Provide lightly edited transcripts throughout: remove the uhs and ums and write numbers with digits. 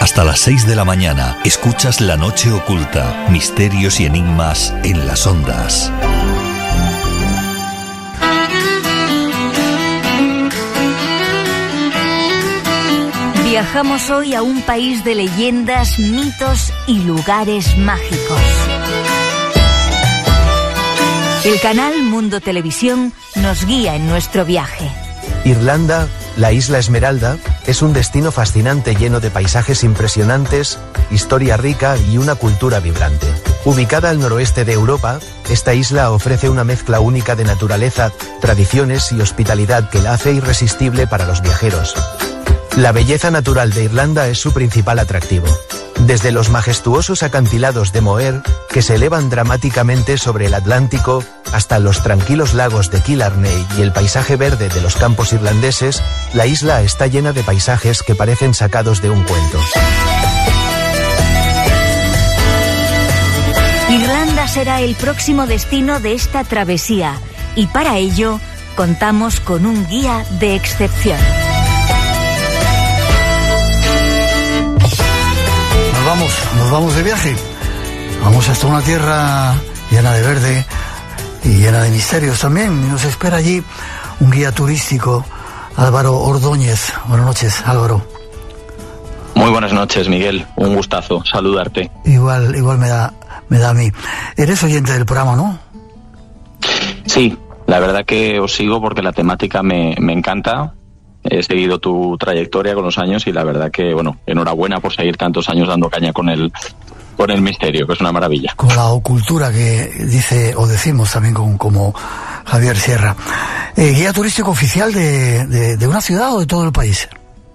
Hasta las 6 de la mañana escuchas La Noche Oculta, misterios y enigmas en las ondas. Viajamos hoy a un país de leyendas, mitos y lugares mágicos. El canal Mundo Televisión nos guía en nuestro viaje. Irlanda, la isla Esmeralda, es un destino fascinante lleno de paisajes impresionantes, historia rica y una cultura vibrante. Ubicada al noroeste de Europa, esta isla ofrece una mezcla única de naturaleza, tradiciones y hospitalidad que la hace irresistible para los viajeros. La belleza natural de Irlanda es su principal atractivo. Desde los majestuosos acantilados de Moher, que se elevan dramáticamente sobre el Atlántico, hasta los tranquilos lagos de Killarney y el paisaje verde de los campos irlandeses, la isla está llena de paisajes que parecen sacados de un cuento. Irlanda será el próximo destino de esta travesía y para ello contamos con un guía de excepción. Nos vamos de viaje. Vamos hasta una tierra llena de verde y llena de misterios también. Nos espera allí un guía turístico, Álvaro Ordóñez. Buenas noches, Álvaro. Muy buenas noches, Miguel. Un gustazo saludarte. Igual me da a mí. Eres oyente del programa, ¿no? Sí, la verdad que os sigo porque la temática me encanta. He seguido tu trayectoria con los años y la verdad que, bueno, enhorabuena por seguir tantos años dando caña con el misterio, que es una maravilla. Con la ocultura que dice o decimos también como Javier Sierra. ¿Guía turístico oficial de una ciudad o de todo el país?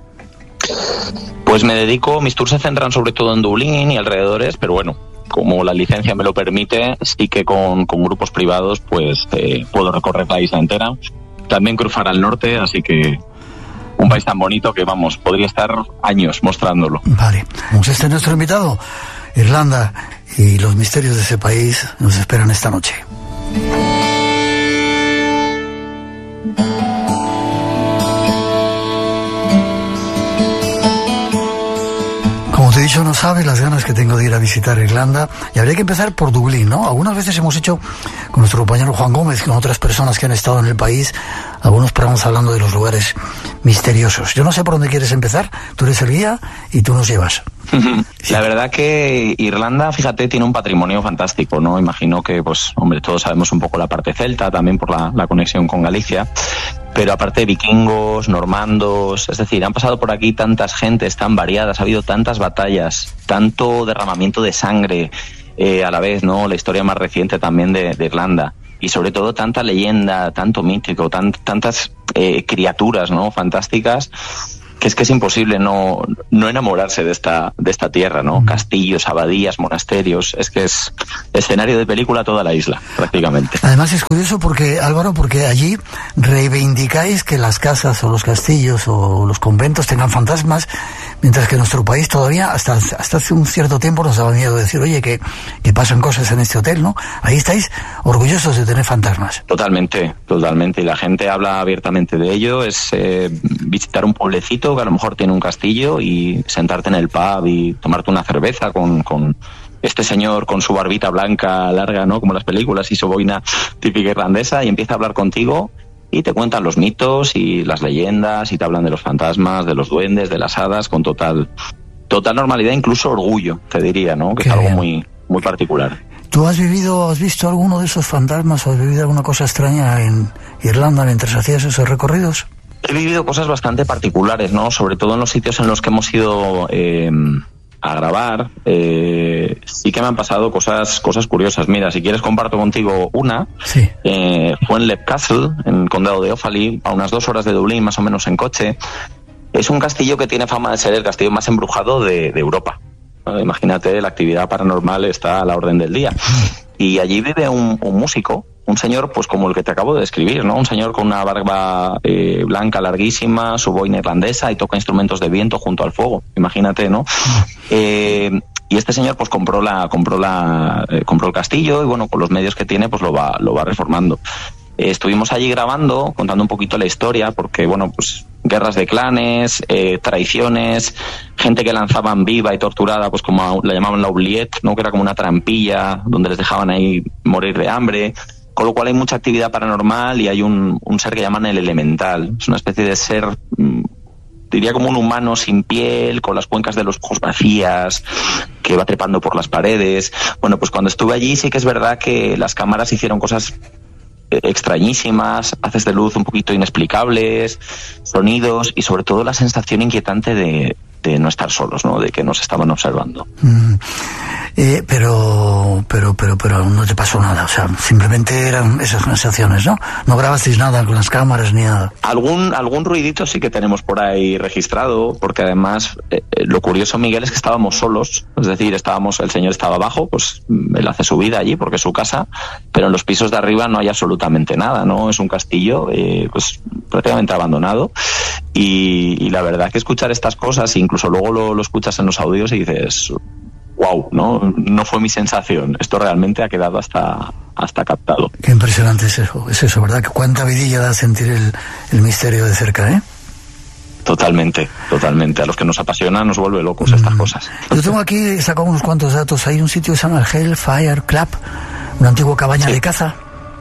Pues mis tours se centran sobre todo en Dublín y alrededores, pero bueno, como la licencia me lo permite, sí que con grupos privados pues puedo recorrer la isla entera. También cruzar al norte, así que un país tan bonito que, vamos, podría estar años mostrándolo. Vale, pues este es nuestro invitado. Irlanda y los misterios de ese país nos esperan esta noche. Como te he dicho, no sabes las ganas que tengo de ir a visitar Irlanda, y habría que empezar por Dublín, ¿no? Algunas veces hemos hecho con nuestro compañero Juan Gómez, con otras personas que han estado en el país, algunos programas hablando de los lugares misteriosos. Yo no sé por dónde quieres empezar, tú eres el guía y tú nos llevas. Sí. La verdad que Irlanda, fíjate, tiene un patrimonio fantástico, ¿no? Imagino que, pues, hombre, todos sabemos un poco la parte celta, también por la conexión con Galicia, pero aparte de vikingos, normandos, es decir, han pasado por aquí tantas gentes tan variadas, ha habido tantas batallas, tanto derramamiento de sangre a la vez, ¿no? La historia más reciente también de Irlanda. Y sobre todo tanta leyenda, tanto mítico, tantas criaturas, ¿no? Fantásticas, que es imposible no enamorarse de esta tierra, ¿no? Castillos, abadías, monasterios, es que es escenario de película toda la isla, prácticamente. Además es curioso porque, Álvaro, porque allí reivindicáis que las casas o los castillos o los conventos tengan fantasmas, mientras que en nuestro país todavía, hasta hace un cierto tiempo, nos daba miedo decir, oye, que pasan cosas en este hotel, ¿no? Ahí estáis orgullosos de tener fantasmas. Totalmente, y la gente habla abiertamente de ello, es visitar un pueblecito que a lo mejor tiene un castillo y sentarte en el pub y tomarte una cerveza con este señor con su barbita blanca larga, ¿no? Como las películas, y su boina típica irlandesa, y empieza a hablar contigo y te cuentan los mitos y las leyendas y te hablan de los fantasmas, de los duendes, de las hadas, con total normalidad, incluso orgullo, te diría, ¿no? Que es algo muy, muy particular. ¿Tú has visto alguno de esos fantasmas o has vivido alguna cosa extraña en Irlanda mientras hacías esos recorridos? He vivido cosas bastante particulares, ¿no? Sobre todo en los sitios en los que hemos ido a grabar. Sí que me han pasado cosas curiosas. Mira, si quieres comparto contigo una. Sí. Fue en Leap Castle, en el condado de Offaly, a unas 2 horas de Dublín, más o menos en coche. Es un castillo que tiene fama de ser el castillo más embrujado de Europa. Imagínate, la actividad paranormal está a la orden del día. Y allí vive un músico, un señor pues como el que te acabo de describir, ¿no? Un señor con una barba blanca larguísima, su boina irlandesa, y toca instrumentos de viento junto al fuego. Imagínate, ¿no? Y este señor pues compró el castillo y, bueno, con los medios que tiene pues lo va reformando. Estuvimos allí grabando, contando un poquito la historia, porque, bueno, pues guerras de clanes, traiciones, gente que lanzaban viva y torturada, pues como la llamaban la oubliette, ¿no? Que era como una trampilla donde les dejaban ahí morir de hambre. Con lo cual hay mucha actividad paranormal y hay un ser que llaman el elemental. Es una especie de ser, diría como un humano sin piel, con las cuencas de los ojos vacías, que va trepando por las paredes. Bueno, pues cuando estuve allí sí que es verdad que las cámaras hicieron cosas extrañísimas, haces de luz un poquito inexplicables, sonidos y sobre todo la sensación inquietante de no estar solos, ¿no? De que nos estaban observando. Pero no te pasó nada, o sea, simplemente eran esas sensaciones, ¿no? No grabasteis nada con las cámaras ni nada. Algún ruidito sí que tenemos por ahí registrado, porque además lo curioso, Miguel, es que estábamos solos, es decir, el señor estaba abajo, pues él hace su vida allí porque es su casa, pero en los pisos de arriba no hay absolutamente nada, ¿no? Es un castillo pues prácticamente abandonado y la verdad que escuchar estas cosas, incluso luego lo escuchas en los audios y dices, wow, no fue mi sensación. Esto realmente ha quedado hasta captado. Qué impresionante es eso, ¿verdad? Que cuánta vidilla da sentir el misterio de cerca, ¿eh? Totalmente. A los que nos apasiona nos vuelve locos estas cosas. Yo tengo aquí, he sacado unos cuantos datos. Hay un sitio que se llama el Hellfire Club, una antigua cabaña de caza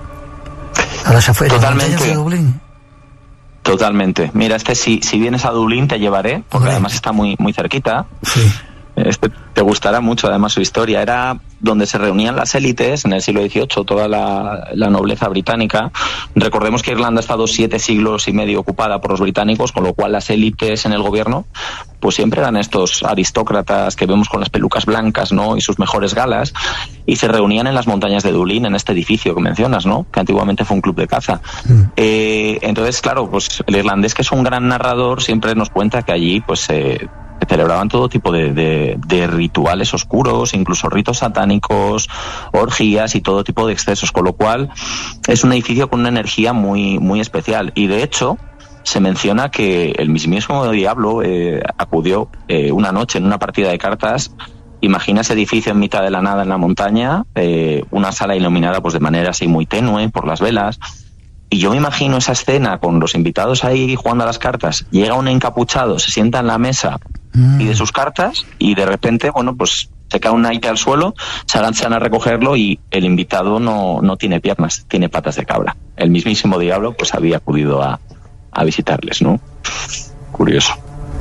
a las afueras de Dublín. Totalmente. Mira, si vienes a Dublín te llevaré, porque además está muy, muy cerquita. Sí. Te gustará mucho, además, su historia. Era donde se reunían las élites en el siglo XVIII, toda la nobleza británica. Recordemos que Irlanda ha estado 7 siglos y medio ocupada por los británicos, con lo cual las élites en el gobierno pues siempre eran estos aristócratas que vemos con las pelucas blancas, ¿no? Y sus mejores galas, y se reunían en las montañas de Dublín, en este edificio que mencionas, ¿no? Que antiguamente fue un club de caza. Entonces, claro, pues el irlandés, que es un gran narrador, siempre nos cuenta que allí pues se celebraban todo tipo de rituales oscuros, incluso ritos satánicos, orgías y todo tipo de excesos, con lo cual es un edificio con una energía muy, muy especial. Y de hecho se menciona que el mismísimo diablo acudió una noche en una partida de cartas. Imagina ese edificio en mitad de la nada en la montaña, una sala iluminada pues de manera así muy tenue por las velas. Y yo me imagino esa escena con los invitados ahí jugando a las cartas. Llega un encapuchado, se sienta en la mesa y de sus cartas, y de repente, bueno, pues se cae un naipe al suelo, se aganchan a recogerlo y el invitado no tiene piernas, tiene patas de cabra. El mismísimo diablo pues había acudido a visitarles, ¿no? Curioso.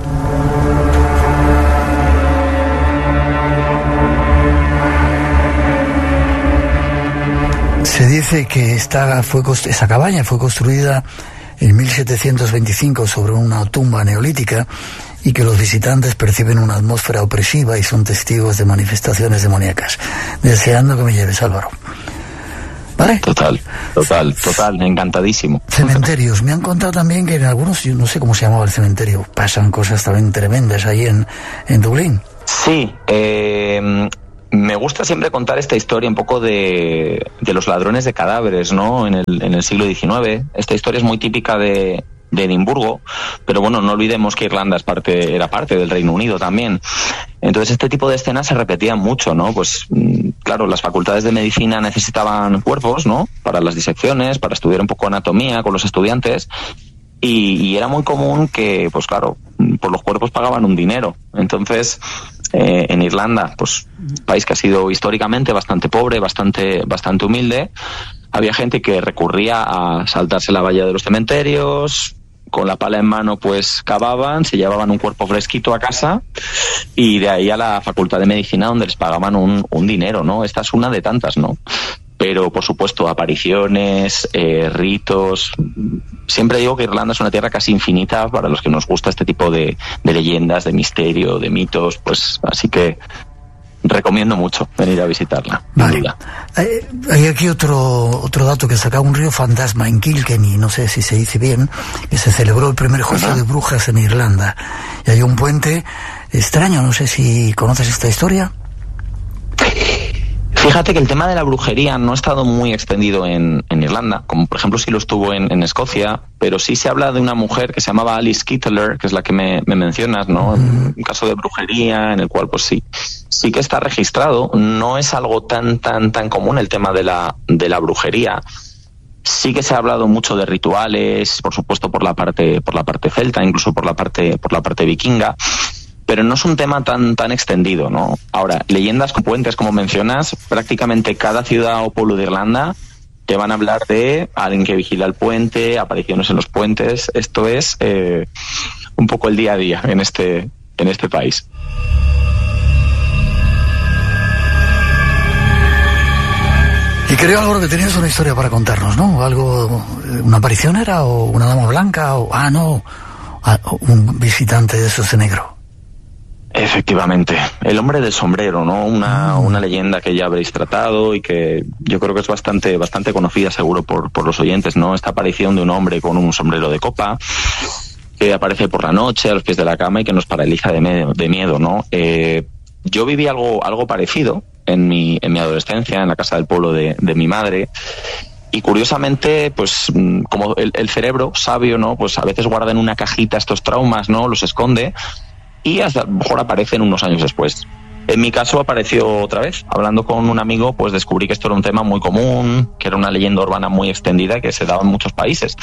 Se dice que esa cabaña fue construida en 1725 sobre una tumba neolítica y que los visitantes perciben una atmósfera opresiva y son testigos de manifestaciones demoníacas. Deseando que me lleves, Álvaro. ¿Vale? Total, encantadísimo. Cementerios. Me han contado también que en algunos, yo no sé cómo se llamaba el cementerio, pasan cosas también tremendas ahí en Dublín. Sí, me gusta siempre contar esta historia un poco de los ladrones de cadáveres, ¿no? En el siglo XIX. Esta historia es muy típica de Edimburgo, pero bueno, no olvidemos que Irlanda era parte del Reino Unido también. Entonces este tipo de escenas se repetían mucho, ¿no? Pues claro, las facultades de medicina necesitaban cuerpos, ¿no? Para las disecciones, para estudiar un poco anatomía con los estudiantes, y era muy común que, pues claro, por los cuerpos pagaban un dinero. Entonces en Irlanda, pues país que ha sido históricamente bastante pobre, bastante humilde, había gente que recurría a saltarse la valla de los cementerios, con la pala en mano pues cavaban, se llevaban un cuerpo fresquito a casa y de ahí a la facultad de medicina, donde les pagaban un dinero, ¿no? Esta es una de tantas, ¿no? Pero por supuesto apariciones, ritos. Siempre digo que Irlanda es una tierra casi infinita para los que nos gusta este tipo de leyendas, de misterio, de mitos, pues así que recomiendo mucho venir a visitarla. Vale. Hay aquí otro dato, que saca un río fantasma en Kilkenny, no sé si se dice bien, que se celebró el primer juicio de brujas en Irlanda. Y hay un puente extraño, no sé si conoces esta historia. Fíjate que el tema de la brujería no ha estado muy extendido en Irlanda, como por ejemplo sí lo estuvo en Escocia, pero sí se habla de una mujer que se llamaba Alice Kittler, que es la que me mencionas, ¿no? Un caso de brujería en el cual pues sí que está registrado. No es algo tan común el tema de la brujería. Sí que se ha hablado mucho de rituales, por supuesto por la parte celta, incluso por la parte vikinga, pero no es un tema tan extendido, ¿no? Ahora, leyendas con puentes, como mencionas, prácticamente cada ciudad o pueblo de Irlanda te van a hablar de alguien que vigila el puente, apariciones en los puentes. Esto es un poco el día a día en este país. Y creo, Álvaro, que tenías una historia para contarnos, ¿no? Algo, ¿una aparición era? ¿O una dama blanca? ¿O un visitante de esos de negro? Efectivamente, el hombre del sombrero, ¿no? Una leyenda que ya habréis tratado y que yo creo que es bastante conocida, seguro, por los oyentes, ¿no? Esta aparición de un hombre con un sombrero de copa que aparece por la noche a los pies de la cama y que nos paraliza de miedo, ¿no? Yo viví algo parecido en mi adolescencia, en la casa del pueblo de mi madre. Y curiosamente, pues como el cerebro sabio, ¿no? Pues a veces guarda en una cajita estos traumas, ¿no? Los esconde y hasta a lo mejor aparecen unos años después. En mi caso apareció otra vez. Hablando con un amigo, pues descubrí que esto era un tema muy común, que era una leyenda urbana muy extendida que se daba en muchos países.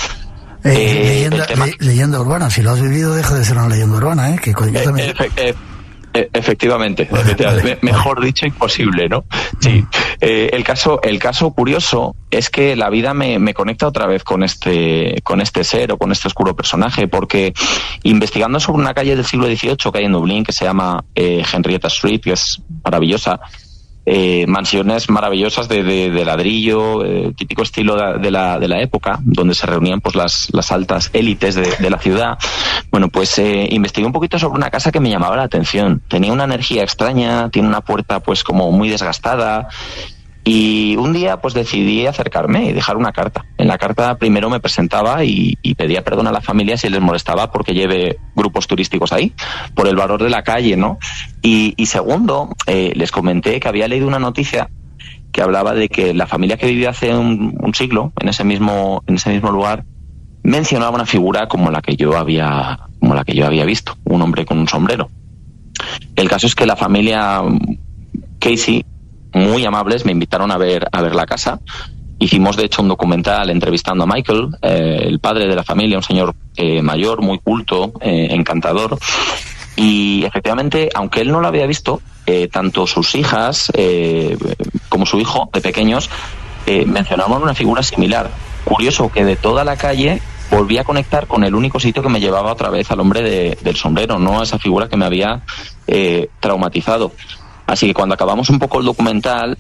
Leyenda urbana, si lo has vivido deja de ser una leyenda urbana, ¿eh? Que yo también... Efectivamente, mejor dicho, imposible, ¿no? Sí. El caso curioso es que la vida me conecta otra vez con este ser o con este oscuro personaje, porque investigando sobre una calle del siglo XVIII que hay en Dublín, que se llama Henrietta Street, que es maravillosa, mansiones maravillosas de ladrillo, típico estilo de la época, donde se reunían pues las altas élites de la ciudad. Bueno, pues investigué un poquito sobre una casa que me llamaba la atención. Tenía una energía extraña, tiene una puerta pues como muy desgastada. Y un día pues decidí acercarme y dejar una carta. En la carta primero me presentaba y pedía perdón a la familia si les molestaba porque lleve grupos turísticos ahí, por el valor de la calle, ¿no? Y segundo, les comenté que había leído una noticia que hablaba de que la familia que vivía hace un siglo en ese mismo lugar mencionaba una figura como la que yo había visto, un hombre con un sombrero. El caso es que la familia Casey, muy amables, me invitaron a ver la casa. Hicimos, de hecho, un documental entrevistando a Michael, el padre de la familia, un señor mayor, muy culto, encantador. Y efectivamente, aunque él no lo había visto, tanto sus hijas como su hijo, de pequeños, mencionaron una figura similar. Curioso que de toda la calle volví a conectar con el único sitio que me llevaba otra vez al hombre del sombrero, no a esa figura que me había traumatizado. Así que cuando acabamos un poco el documental,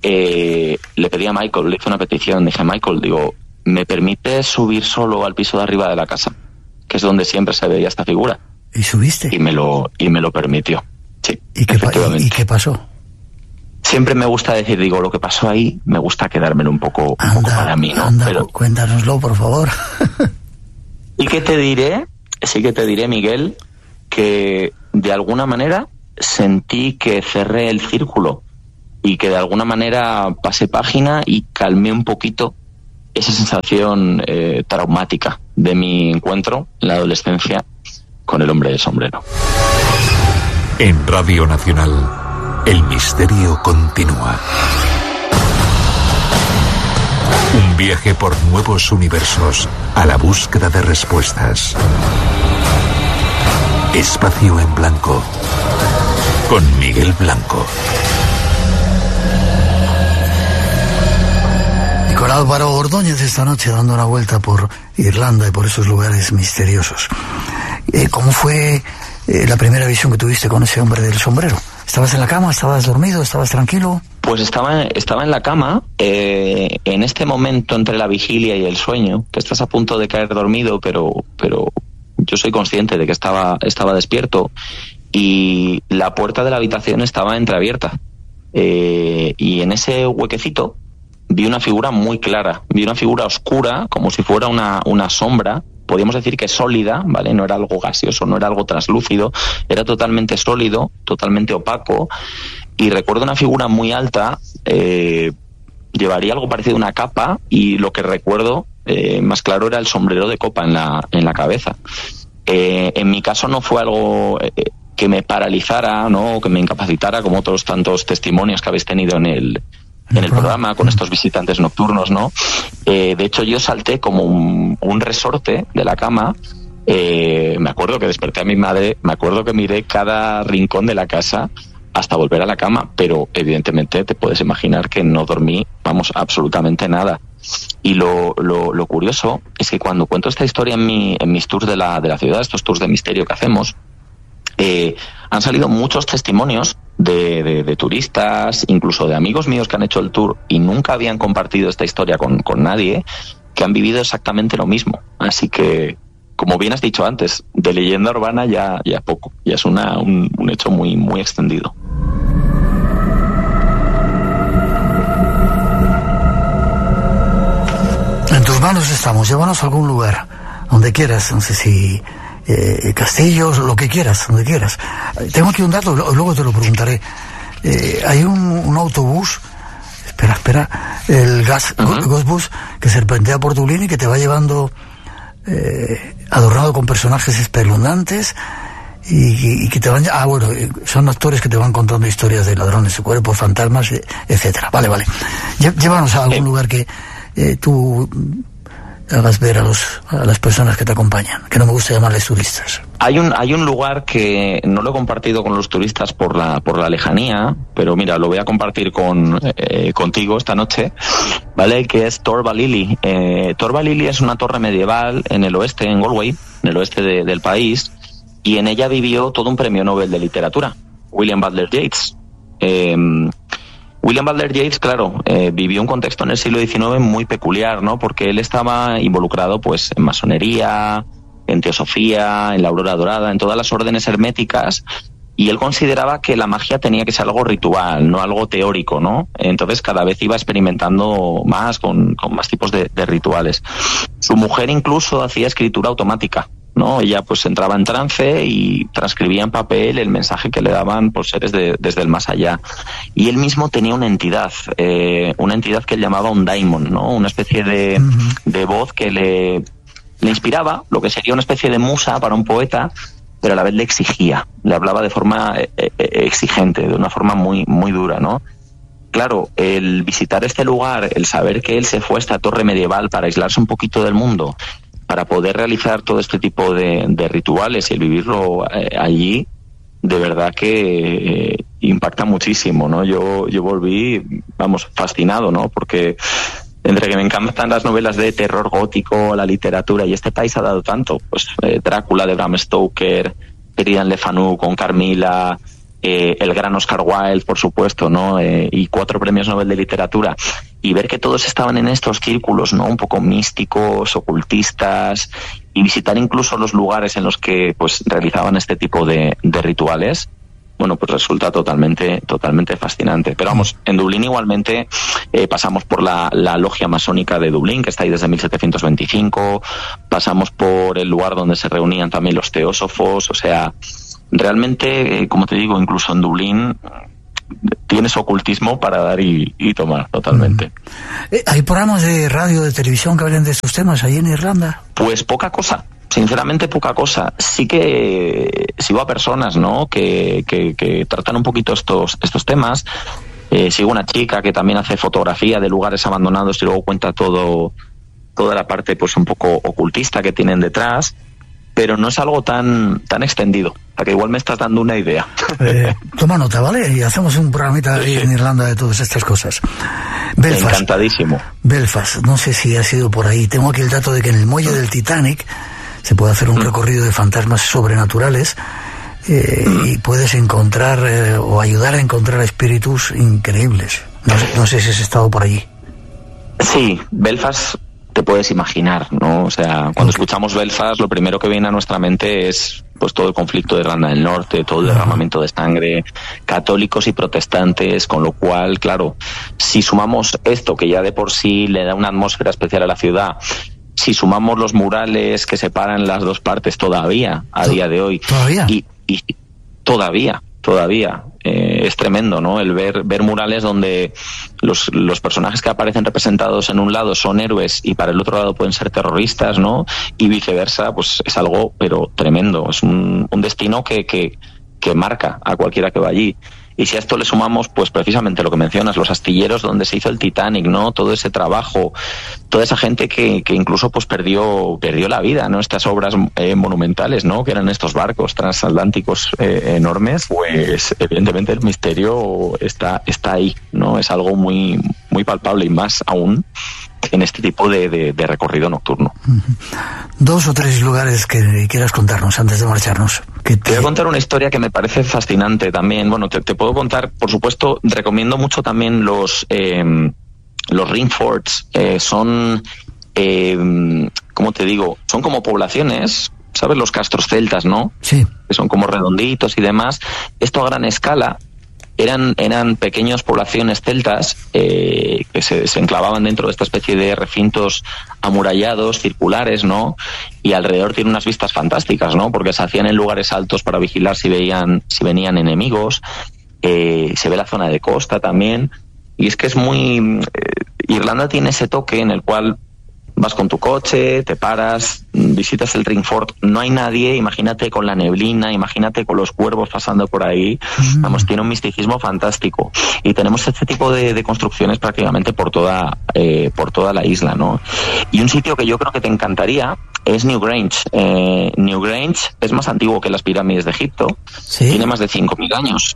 le pedí a Michael, le hice una petición, dije, Michael, ¿me permites subir solo al piso de arriba de la casa? Que es donde siempre se veía esta figura. ¿Y subiste? Y me lo permitió, sí. ¿Y qué pasó? Siempre me gusta decir, lo que pasó ahí, me gusta quedármelo un poco para mí, ¿no? Pero cuéntanoslo, por favor. ¿Y qué te diré? Sí que te diré, Miguel, que de alguna manera sentí que cerré el círculo y que de alguna manera pasé página y calmé un poquito esa sensación traumática de mi encuentro en la adolescencia con el hombre del sombrero. En Radio Nacional, el misterio continúa. Un viaje por nuevos universos a la búsqueda de respuestas. Espacio en Blanco, con Miguel Blanco. Y con Álvaro Ordóñez esta noche dando una vuelta por Irlanda y por esos lugares misteriosos. ¿Cómo fue la primera visión que tuviste con ese hombre del sombrero? ¿Estabas en la cama? ¿Estabas dormido? ¿Estabas tranquilo? Pues estaba en la cama, en este momento entre la vigilia y el sueño, que estás a punto de caer dormido, pero yo soy consciente de que estaba despierto y la puerta de la habitación estaba entreabierta. Y en ese huequecito vi una figura muy clara, vi una figura oscura, como si fuera una sombra, podríamos decir que sólida, ¿vale? No era algo gaseoso, no era algo translúcido, era totalmente sólido, totalmente opaco, y recuerdo una figura muy alta, llevaría algo parecido a una capa, y lo que recuerdo más claro era el sombrero de copa en la cabeza. En mi caso no fue algo que me paralizara, ¿no? O que me incapacitara, como otros tantos testimonios que habéis tenido en en el programa con estos visitantes nocturnos, ¿no? De hecho, yo salté como un resorte de la cama. Me acuerdo que desperté a mi madre, me acuerdo que miré cada rincón de la casa hasta volver a la cama, pero evidentemente te puedes imaginar que no dormí, absolutamente nada. Y lo curioso es que cuando cuento esta historia en mis tours de la ciudad, estos tours de misterio que hacemos, han salido muchos testimonios de turistas, incluso de amigos míos que han hecho el tour y nunca habían compartido esta historia con nadie, que han vivido exactamente lo mismo. Así que, como bien has dicho antes, de leyenda urbana ya poco, ya es un hecho muy, muy extendido. En tus manos estamos, llévanos a algún lugar, donde quieras, no sé si castillos, lo que quieras, donde quieras. Tengo aquí un dato, luego te lo preguntaré. Hay un autobús, espera, el Ghost que serpentea por Dublín y que te va llevando adornado con personajes espeluznantes y que te van... son actores que te van contando historias de ladrones de cuerpos, fantasmas, etcétera. Vale. Llévanos a algún lugar que tú hagas ver a las personas que te acompañan, que no me gusta llamarles turistas. Hay un lugar que no lo he compartido con los turistas por la lejanía, pero mira, lo voy a compartir contigo esta noche, ¿vale? Que es Tor Balili. Tor Balili es una torre medieval en el oeste, en Galway, en el oeste del país, y en ella vivió todo un premio Nobel de literatura, William Butler Yeats. William Butler Yeats, claro, vivió un contexto en el siglo XIX muy peculiar, ¿no? Porque él estaba involucrado, pues, en masonería, en teosofía, en la aurora dorada, en todas las órdenes herméticas, y él consideraba que la magia tenía que ser algo ritual, no algo teórico, ¿no? Entonces cada vez iba experimentando más con más tipos de rituales. Su mujer incluso hacía escritura automática, ¿no? Ella pues entraba en trance y transcribía en papel el mensaje que le daban pues seres desde el más allá. Y él mismo tenía una entidad que él llamaba un daimon, ¿no? Una especie de voz que le inspiraba, lo que sería una especie de musa para un poeta, pero a la vez le exigía, le hablaba de forma exigente, de una forma muy, muy dura, ¿no? Claro, el visitar este lugar, el saber que él se fue a esta torre medieval para aislarse un poquito del mundo, para poder realizar todo este tipo de rituales y el vivirlo allí, de verdad que impacta muchísimo, ¿no? Yo volví, fascinado, ¿no? Porque entre que me encantan las novelas de terror gótico, la literatura, y este país ha dado tanto, pues Drácula de Bram Stoker, Sheridan Le Fanu con Carmilla, el gran Oscar Wilde, por supuesto, ¿no? Y 4 premios Nobel de literatura, y ver que todos estaban en estos círculos, ¿no? Un poco místicos, ocultistas, y visitar incluso los lugares en los que pues realizaban este tipo de rituales, bueno, pues resulta totalmente fascinante. Pero vamos, en Dublín igualmente pasamos por la logia masónica de Dublín, que está ahí desde 1725, pasamos por el lugar donde se reunían también los teósofos, o sea, realmente, como te digo, incluso en Dublín tienes ocultismo para dar y tomar, totalmente. ¿Hay programas de radio, de televisión que hablen de estos temas ahí en Irlanda? Pues poca cosa. Sinceramente poca cosa. Sí que sigo a personas, ¿no? que tratan un poquito estos temas. Sigo una chica que también hace fotografía de lugares abandonados y luego cuenta toda la parte pues un poco ocultista que tienen detrás, pero no es algo tan extendido, a que igual me estás dando una idea. Toma nota, ¿vale? Y hacemos un programita ahí en Irlanda de todas estas cosas. Belfast. Encantadísimo. Belfast, no sé si has ido por ahí. Tengo aquí el dato de que en el muelle del Titanic se puede hacer un recorrido de fantasmas sobrenaturales y puedes encontrar o ayudar a encontrar espíritus increíbles. No sé si has estado por allí. Sí, Belfast, te puedes imaginar, ¿no? O sea, cuando escuchamos Belfast, lo primero que viene a nuestra mente es pues todo el conflicto de Irlanda del Norte, todo el derramamiento de sangre, católicos y protestantes, con lo cual, claro, si sumamos esto, que ya de por sí le da una atmósfera especial a la ciudad, si sumamos los murales que separan las dos partes todavía, a día de hoy. ¿Todavía? Y todavía. Es tremendo, ¿no? El ver murales donde los personajes que aparecen representados en un lado son héroes y para el otro lado pueden ser terroristas, ¿no? Y viceversa, pues es algo, pero tremendo. Es un destino que marca a cualquiera que va allí. Y si a esto le sumamos, pues precisamente lo que mencionas, los astilleros donde se hizo el Titanic, ¿no? Todo ese trabajo, toda esa gente que incluso pues perdió la vida, ¿no? Estas obras monumentales, ¿no? Que eran estos barcos transatlánticos enormes, pues evidentemente el misterio está ahí, ¿no? Es algo muy, muy palpable, y más aún en este tipo de recorrido nocturno. 2 o 3 lugares que quieras contarnos antes de marcharnos. Te voy a contar una historia que me parece fascinante también. Bueno, te puedo contar, por supuesto, recomiendo mucho también los ring forts. Son, ¿cómo te digo? Son como poblaciones, ¿sabes? Los castros celtas, ¿no? Sí. Que son como redonditos y demás. Esto a gran escala. Eran pequeñas poblaciones celtas que se enclavaban dentro de esta especie de recintos amurallados, circulares, ¿no? Y alrededor tiene unas vistas fantásticas, ¿no? Porque se hacían en lugares altos para vigilar si venían enemigos. Se ve la zona de costa también. Y es que es muy... Irlanda tiene ese toque en el cual vas con tu coche, te paras, visitas el ring fort, no hay nadie, imagínate con la neblina, imagínate con los cuervos pasando por ahí, vamos, tiene un misticismo fantástico. Y tenemos este tipo de construcciones prácticamente por toda la isla, ¿no? Y un sitio que yo creo que te encantaría es Newgrange. Newgrange es más antiguo que las pirámides de Egipto, ¿sí? Tiene más de 5.000 años.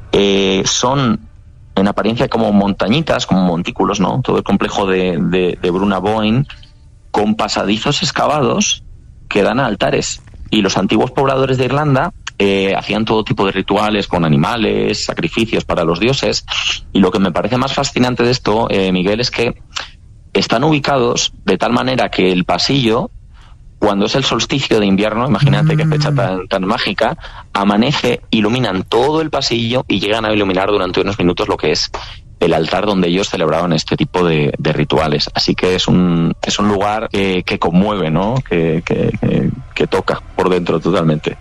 Son en apariencia como montañitas, como montículos, ¿no? Todo el complejo de Brunaboyne, con pasadizos excavados que dan a altares. Y los antiguos pobladores de Irlanda hacían todo tipo de rituales con animales, sacrificios para los dioses. Y lo que me parece más fascinante de esto, Miguel, es que están ubicados de tal manera que el pasillo, cuando es el solsticio de invierno, imagínate qué fecha tan mágica, amanece, iluminan todo el pasillo y llegan a iluminar durante unos minutos lo que es el altar donde ellos celebraban este tipo de rituales. Así que es un lugar que conmueve, ¿no? Que toca por dentro totalmente.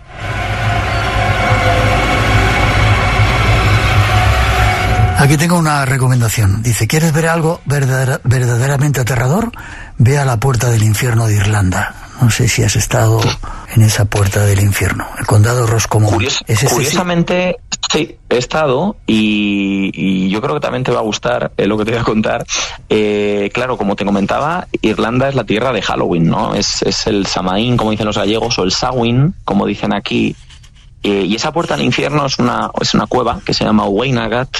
Aquí tengo una recomendación. Dice, ¿quieres ver algo verdaderamente aterrador? Ve a la Puerta del Infierno de Irlanda. No sé si has estado en esa Puerta del Infierno, el condado Roscommon. Curiosamente, sí, he estado y yo creo que también te va a gustar lo que te voy a contar. Claro, como te comentaba, Irlanda es la tierra de Halloween, ¿no? Es el Samaín, como dicen los gallegos, o el Samhain, como dicen aquí. Y esa Puerta al Infierno es una cueva que se llama Wainagat.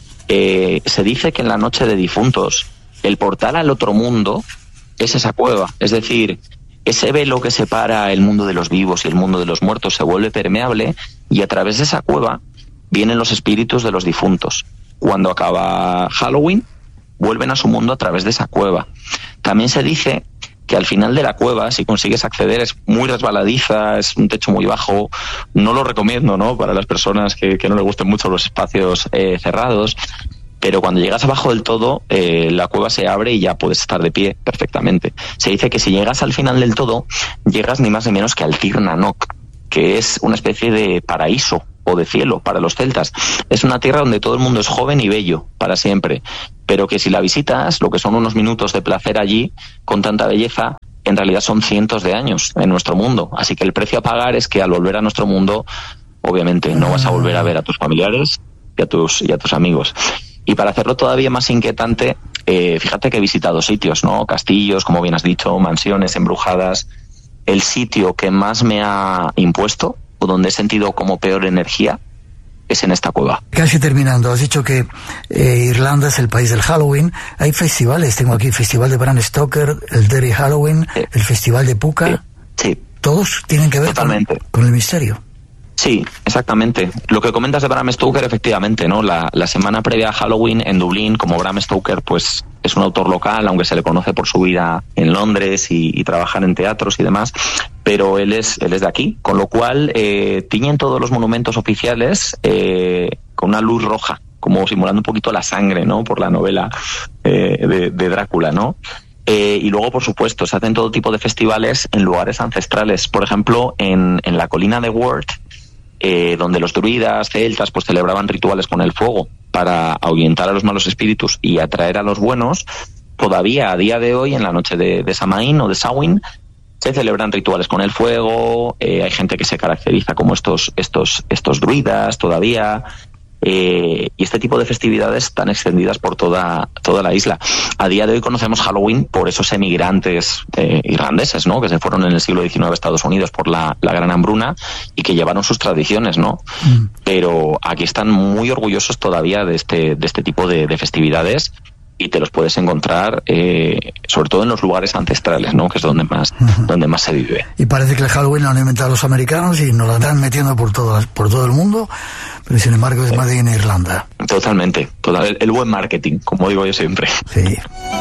Se dice que en la noche de difuntos el portal al otro mundo es esa cueva, es decir, ese velo que separa el mundo de los vivos y el mundo de los muertos se vuelve permeable, y a través de esa cueva vienen los espíritus de los difuntos. Cuando acaba Halloween, vuelven a su mundo a través de esa cueva. También se dice que al final de la cueva, si consigues acceder, es muy resbaladiza, es un techo muy bajo. No lo recomiendo, ¿no?, para las personas que no les gusten mucho los espacios cerrados. Pero cuando llegas abajo del todo, la cueva se abre y ya puedes estar de pie perfectamente. Se dice que si llegas al final del todo, llegas ni más ni menos que al Tir na Nog, que es una especie de paraíso o de cielo para los celtas. Es una tierra donde todo el mundo es joven y bello para siempre, pero que si la visitas, lo que son unos minutos de placer allí, con tanta belleza, en realidad son cientos de años en nuestro mundo. Así que el precio a pagar es que al volver a nuestro mundo, obviamente no vas a volver a ver a tus familiares y a tus amigos. Y para hacerlo todavía más inquietante, fíjate que he visitado sitios, ¿no? Castillos, como bien has dicho, mansiones embrujadas. El sitio que más me ha impuesto, o donde he sentido como peor energía, es en esta cueva. Casi terminando, has dicho que Irlanda es el país del Halloween. Hay festivales, tengo aquí el Festival de Bram Stoker, el Derry Halloween, el Festival de Puka. Sí. ¿Todos tienen que ver con el misterio? Sí, exactamente. Lo que comentas de Bram Stoker, efectivamente, ¿no? La semana previa a Halloween en Dublín, como Bram Stoker, pues es un autor local, aunque se le conoce por su vida en Londres y trabajar en teatros y demás, pero él es de aquí, con lo cual tiñen todos los monumentos oficiales con una luz roja, como simulando un poquito la sangre, ¿no?, por la novela de Drácula, ¿no? Y luego, por supuesto, se hacen todo tipo de festivales en lugares ancestrales. Por ejemplo, en la colina de Worth, donde los druidas celtas pues celebraban rituales con el fuego para ahuyentar a los malos espíritus y atraer a los buenos. Todavía a día de hoy, en la noche de Samaín o de Samhain, se celebran rituales con el fuego. Hay gente que se caracteriza como estos druidas todavía. y este tipo de festividades están extendidas por toda la isla. A día de hoy conocemos Halloween por esos emigrantes irlandeses, ¿no? Que se fueron en el siglo XIX a Estados Unidos por la Gran Hambruna y que llevaron sus tradiciones, ¿no? Pero aquí están muy orgullosos todavía de este tipo de festividades, y te los puedes encontrar sobre todo en los lugares ancestrales, ¿no? Que es donde más se vive. Y parece que el Halloween lo han inventado los americanos y nos lo están metiendo por todo el mundo, pero sin embargo es más de en Irlanda. Totalmente, el buen marketing, como digo yo siempre. Sí.